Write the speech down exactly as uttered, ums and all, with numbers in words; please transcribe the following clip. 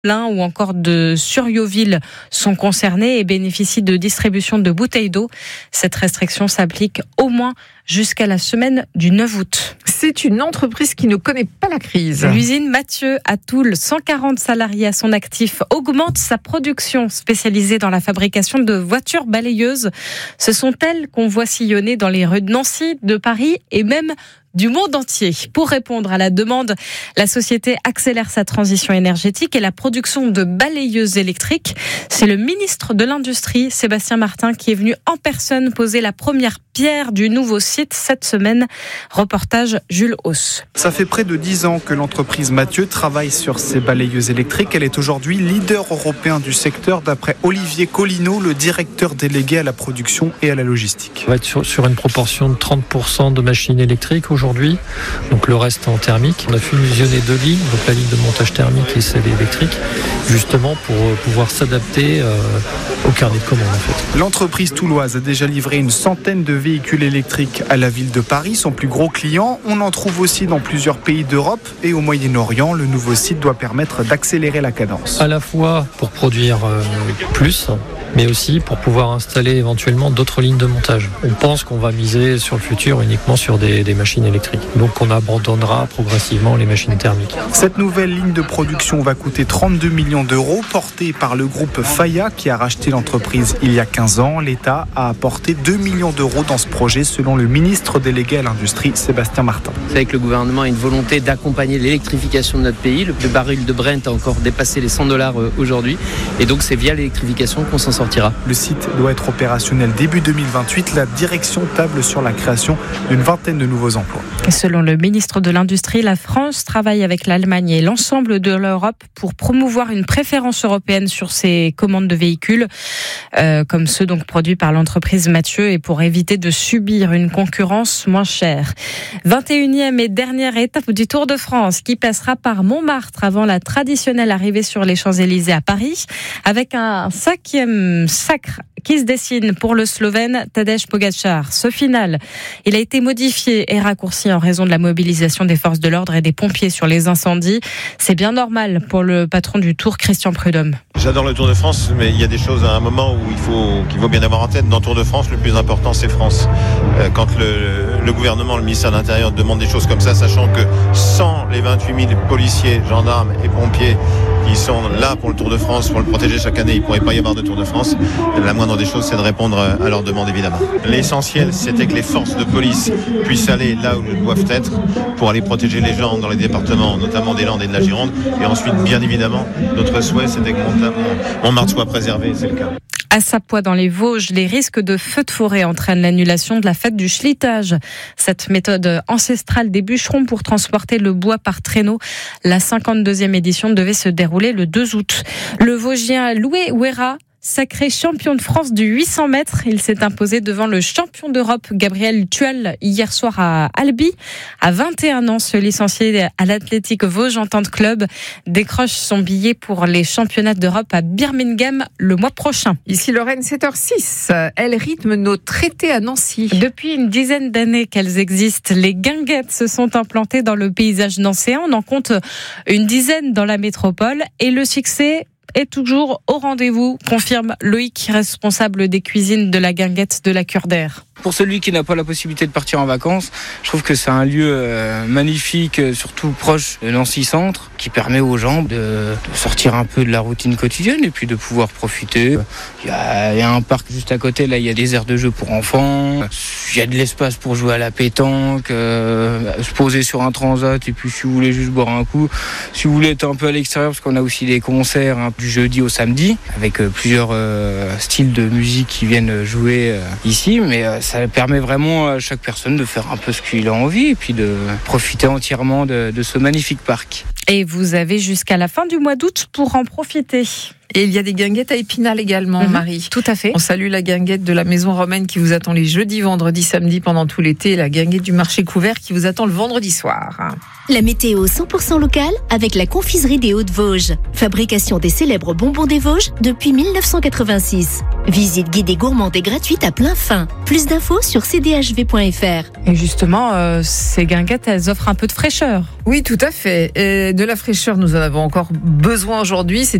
L'Ain ou encore de Surrioville sont concernés et bénéficient de distribution de bouteilles d'eau. Cette restriction s'applique au moins jusqu'à la semaine du neuf août. C'est une entreprise qui ne connaît pas la crise. L'usine Mathieu à Toul, cent quarante salariés à son actif, augmente sa production spécialisée dans la fabrication de voitures balayeuses. Ce sont elles qu'on voit sillonner dans les rues de Nancy, de Paris et même du monde entier. Pour répondre à la demande, la société accélère sa transition énergétique et la production de balayeuses électriques. C'est le ministre de l'Industrie, Sébastien Martin, qui est venu en personne poser la première pierre du nouveau site cette semaine. Reportage Jules Hauss. Ça fait près de dix ans que l'entreprise Mathieu travaille sur ces balayeuses électriques. Elle est aujourd'hui leader européen du secteur, d'après Olivier Collineau, le directeur délégué à la production et à la logistique. On va être sur, sur une proportion de trente pour cent de machines électriques aujourd'hui, donc le reste en thermique. On a fusionné deux lignes, donc la ligne de montage thermique et celle électrique, justement pour pouvoir s'adapter euh, au carnet de commande en fait. L'entreprise touloise a déjà livré une centaine de véhicules électriques à la ville de Paris, son plus gros client. On en trouve aussi dans plusieurs pays d'Europe et au Moyen-Orient. Le nouveau site doit permettre d'accélérer la cadence. À la fois pour produire euh, plus, mais aussi pour pouvoir installer éventuellement d'autres lignes de montage. On pense qu'on va miser sur le futur uniquement sur des, des machines électriques. Donc on abandonnera progressivement les machines thermiques. Cette nouvelle ligne de production va coûter trente-deux millions d'euros, portée par le groupe Faya qui a racheté l'entreprise il y a quinze ans. L'État a apporté deux millions d'euros dans ce projet, selon le ministre délégué à l'Industrie, Sébastien Martin. C'est vrai que le gouvernement a une volonté d'accompagner l'électrification de notre pays. Le baril de Brent a encore dépassé les cent dollars aujourd'hui. Et donc c'est via l'électrification qu'on s'en sortira. Le site doit être opérationnel début deux mille vingt-huit. La direction table sur la création d'une vingtaine de nouveaux emplois. Selon le ministre de l'Industrie, la France travaille avec l'Allemagne et l'ensemble de l'Europe pour promouvoir une préférence européenne sur ces commandes de véhicules, euh, comme ceux donc produits par l'entreprise Mathieu, et pour éviter de subir une concurrence moins chère. vingt et unième et dernière étape du Tour de France qui passera par Montmartre avant la traditionnelle arrivée sur les Champs-Élysées à Paris, avec un cinquième sacre qui se dessine pour le Slovène Tadej Pogačar. Ce final, il a été modifié et raccourci en raison de la mobilisation des forces de l'ordre et des pompiers sur les incendies. C'est bien normal pour le patron du Tour, Christian Prudhomme. J'adore le Tour de France, mais il y a des choses à un moment où il faut, qu'il faut bien avoir en tête. Dans le Tour de France, le plus important, c'est France. Quand le, le gouvernement, le ministère de l'Intérieur demande des choses comme ça, sachant que sans les vingt-huit mille policiers, gendarmes et pompiers qui sont là pour le Tour de France, pour le protéger chaque année, il ne pourrait pas y avoir de Tour de France. La moindre des choses, c'est de répondre à leurs demandes, évidemment. L'essentiel, c'était que les forces de police puissent aller là où elles doivent être pour aller protéger les gens dans les départements, notamment des Landes et de la Gironde. Et ensuite, bien évidemment, notre souhait, c'était que Montmartre soit préservé, c'est le cas. À Sapois, dans les Vosges, les risques de feux de forêt entraînent l'annulation de la fête du Schlitage. Cette méthode ancestrale des bûcherons pour transporter le bois par traîneau, la cinquante-deuxième édition devait se dérouler le deux août. Le Vosgien Loué Ouera, sacré champion de France du huit cents mètres, il s'est imposé devant le champion d'Europe Gabriel Tual hier soir à Albi. À vingt et un ans, ce licencié à l'Athletic Vosges Entente Club décroche son billet pour les championnats d'Europe à Birmingham le mois prochain. Ici Lorraine, sept heures six. Elle rythme nos traités à Nancy. Depuis une dizaine d'années qu'elles existent, les guinguettes se sont implantées dans le paysage nancéen. On en compte une dizaine dans la métropole et le succès est toujours au rendez-vous, confirme Loïc, responsable des cuisines de la guinguette de la Cure d'Air. Pour celui qui n'a pas la possibilité de partir en vacances, je trouve que c'est un lieu euh, magnifique, surtout proche de Nancy Centre, qui permet aux gens de, de sortir un peu de la routine quotidienne et puis de pouvoir profiter. Il y a, il y a un parc juste à côté, là il y a des aires de jeu pour enfants, il y a de l'espace pour jouer à la pétanque, euh, se poser sur un transat et puis si vous voulez juste boire un coup, si vous voulez être un peu à l'extérieur, parce qu'on a aussi des concerts hein, du jeudi au samedi, avec euh, plusieurs euh, styles de musique qui viennent jouer euh, ici, mais euh, ça permet vraiment à chaque personne de faire un peu ce qu'il a envie et puis de profiter entièrement de, de ce magnifique parc. Et vous avez jusqu'à la fin du mois d'août pour en profiter. Et il y a des guinguettes à Épinal également, Mhm. Marie. Tout à fait. On salue la guinguette de la Maison Romaine qui vous attend les jeudis, vendredis, samedis pendant tout l'été et la guinguette du marché couvert qui vous attend le vendredi soir. La météo cent pour cent locale avec la confiserie des Hauts-de-Vosges. Fabrication des célèbres bonbons des Vosges depuis mille neuf cent quatre-vingt-six. Visite guidée gourmande et gratuite à plein fin. Plus d'infos sur c d h v point f r. Et justement, euh, ces guinguettes, elles offrent un peu de fraîcheur. Oui, tout à fait. Et de la fraîcheur, nous en avons encore besoin aujourd'hui. C'est